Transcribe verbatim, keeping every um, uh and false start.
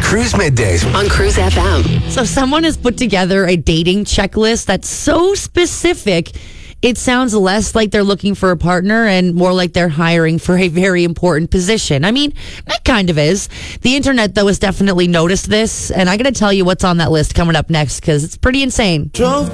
Cruise Middays on Cruise F M. So someone has put together a dating checklist that's so specific, it sounds less like they're looking for a partner and more like they're hiring for a very important position. I mean, that kind of is. The internet, though, has definitely noticed this, and I'm going to tell you what's on that list coming up next because it's pretty insane. Drove